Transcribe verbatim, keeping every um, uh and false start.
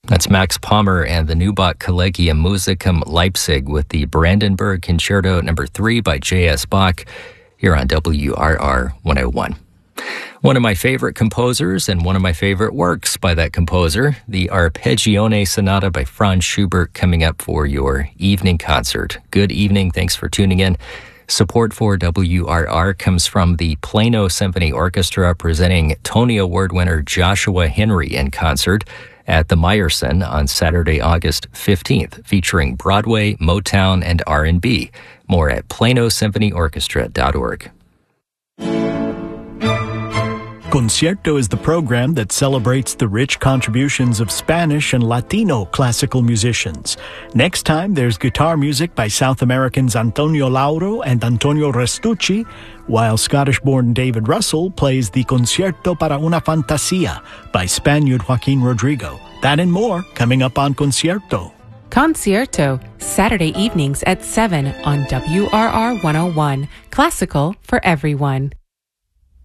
That's Max Palmer and the Neubach Collegium Musicum Leipzig with the Brandenburg Concerto number three by J S. Bach here on W R R one oh one. One of my favorite composers and one of my favorite works by that composer, the Arpeggione Sonata by Franz Schubert, coming up for your evening concert. Good evening. Thanks for tuning in. Support for W R R comes from the Plano Symphony Orchestra, presenting Tony Award winner Joshua Henry in concert at the Meyerson on Saturday, August fifteenth, featuring Broadway, Motown, and R and B. More at plano symphony orchestra dot org. Concierto is the program that celebrates the rich contributions of Spanish and Latino classical musicians. Next time, there's guitar music by South Americans Antonio Lauro and Antonio Restucci, while Scottish-born David Russell plays the Concierto para una Fantasía by Spaniard Joaquin Rodrigo. That and more coming up on Concierto. Concierto, Saturday evenings at seven on W R R one oh one. Classical for everyone.